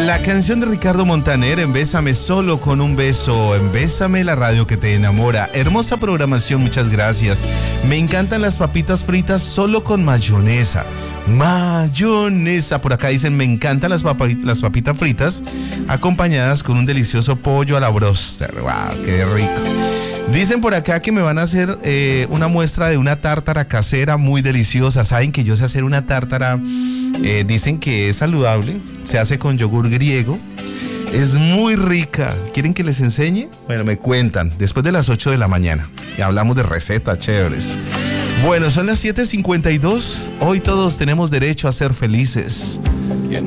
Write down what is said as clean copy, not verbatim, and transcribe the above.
La canción de Ricardo Montaner, Embésame solo con un beso, Embésame, la radio que te enamora. Hermosa programación, muchas gracias. Me encantan las papitas fritas solo con mayonesa. Mayonesa, por acá dicen, me encantan las papitas fritas acompañadas con un delicioso pollo a la broster. Wow, qué rico. Dicen por acá que me van a hacer una muestra de una tártara casera muy deliciosa. Saben que yo sé hacer una tártara, dicen que es saludable, se hace con yogur griego, es muy rica. ¿Quieren que les enseñe? Bueno, me cuentan después de las 8 de la mañana y hablamos de recetas chéveres. Bueno, son las 7:52. Hoy todos tenemos derecho a ser felices.